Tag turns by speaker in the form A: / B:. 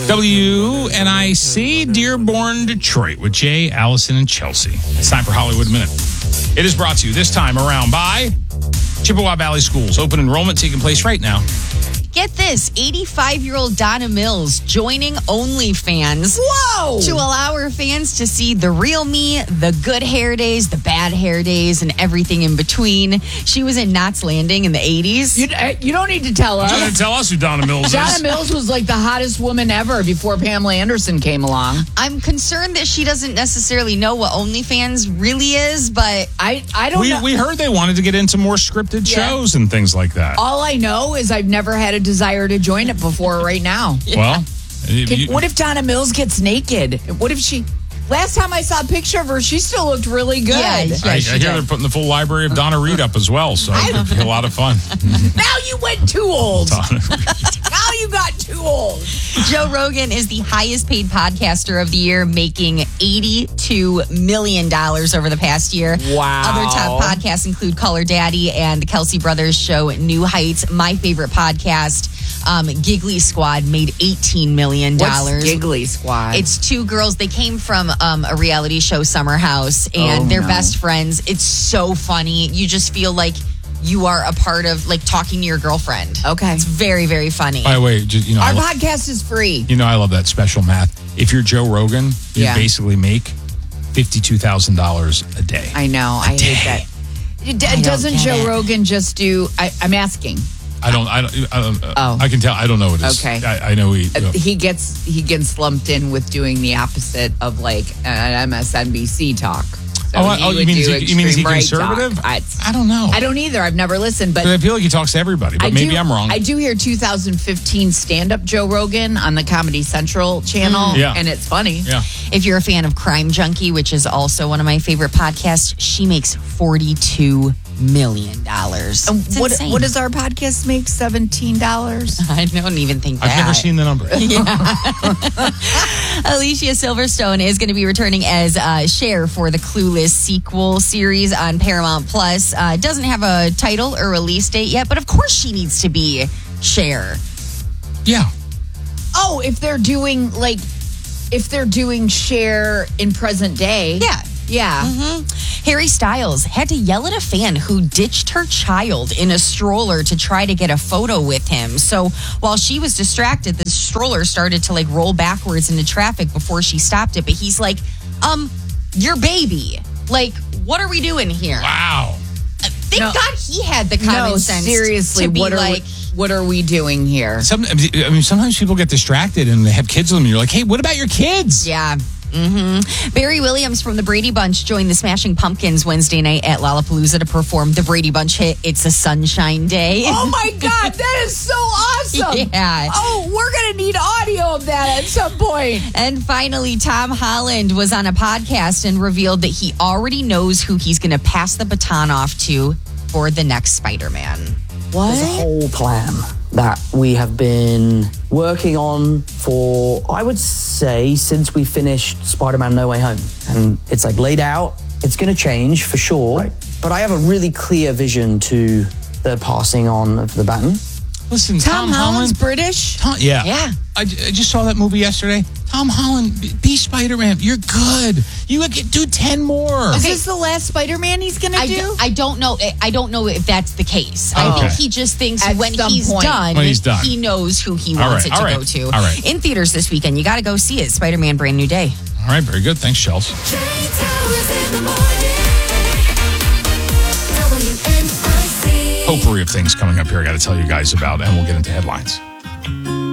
A: WNIC, Dearborn, Detroit, with Jay, Allison, and Chelsea. It's time for Hollywood Minute. It is brought to you this time around by Chippewa Valley Schools. Open enrollment taking place right now.
B: Get this, 85-year-old Donna Mills joining OnlyFans.
C: Whoa!
B: To allow her fans to see the real me, the good hair days, the bad hair days, and everything in between. She was in Knots Landing in the 80s.
C: You don't need to tell us.
A: You're going to tell us who Donna Mills is.
C: Donna Mills was like the hottest woman ever before Pamela Anderson came along.
B: I'm concerned that she doesn't necessarily know what OnlyFans really is, but
C: I don't know.
A: We heard they wanted to get into more scripted shows and things like that.
C: All I know is I've never had a desire to join it before right now.
A: Well,
C: What if Donna Mills gets naked? What if she... Last time I saw a picture of her, she still looked really good.
B: Yeah,
A: I hear they're putting the full library of Donna Reed up as well, so it'll be a lot of fun.
C: Now you went too old. Now you got too old.
B: Joe Rogan is the highest paid podcaster of the year, making $82 million over the past year.
C: Wow.
B: Other top podcasts include Call Her Daddy and the Kelsey Brothers show New Heights. My favorite podcast, Giggly Squad, made $18 million.
C: What's Giggly Squad?
B: It's two girls. They came from a reality show, Summer House, and they're best friends. It's so funny. You just feel like you are a part of, like, talking to your girlfriend.
C: Okay.
B: It's very, very funny.
A: By the way,
C: Our podcast is free.
A: I love that special math. If you're Joe Rogan, you basically make $52,000 a day.
C: I know. I hate that. Doesn't Joe Rogan just do... I'm asking.
A: I can tell. I don't know what it is.
C: Okay.
A: I know
C: he gets lumped in with doing the opposite of like an MSNBC talk. So
A: you mean is he conservative? I don't know.
C: I don't either. I've never listened, but
A: I feel like he talks to everybody. But maybe I'm wrong.
C: I do hear 2015 stand-up Joe Rogan on the Comedy Central channel, and it's funny.
A: Yeah.
B: If you're a fan of Crime Junkie, which is also one of my favorite podcasts, she makes $42 million.
C: What does our podcast make? $17?
B: I don't even think that.
A: I've never seen the number.
B: Alicia Silverstone is going to be returning as Cher for the Clueless sequel series on Paramount Plus. Doesn't have a title or release date yet, but of course she needs to be Cher.
A: Yeah.
C: Oh, if they're doing Cher in present day.
B: Yeah.
C: Yeah.
B: Mm-hmm. Harry Styles had to yell at a fan who ditched her child in a stroller to try to get a photo with him. So while she was distracted, the stroller started to roll backwards into traffic before she stopped it. But he's like, your baby. Like, what are we doing here?
A: Wow.
B: Thank God he had the common sense.
C: Seriously,
B: to be
C: what are we doing here?
A: Sometimes people get distracted and they have kids with them. And you're like, hey, what about your kids?
B: Yeah. Mm-hmm. Barry Williams from the Brady Bunch joined the Smashing Pumpkins Wednesday night at Lollapalooza to perform the Brady Bunch hit "It's a Sunshine Day."
C: Oh my God, that is so awesome!
B: Yeah.
C: Oh, we're gonna need audio of that at some point.
B: And finally, Tom Holland was on a podcast and revealed that he already knows who he's going to pass the baton off to for the next Spider-Man.
C: What?
D: There's a whole plan that we have been working on for, I would say, since we finished Spider-Man No Way Home. And it's laid out. It's going to change for sure. Right. But I have a really clear vision to the passing on of the baton.
A: Listen,
C: Tom Holland's British?
A: Yeah. I just saw that movie yesterday. Tom Holland, be Spider-Man. You're good. You could do 10 more.
C: Is this the last Spider-Man he's going to do?
B: I don't know. I don't know if that's the case. I think he just thinks when he's done, he knows who he wants it to go to.
A: All right.
B: In theaters this weekend, you got to go see it. Spider-Man Brand New Day.
A: All right, very good. Thanks, Chels. Potpourri of things coming up here I got to tell you guys about, and we'll get into headlines.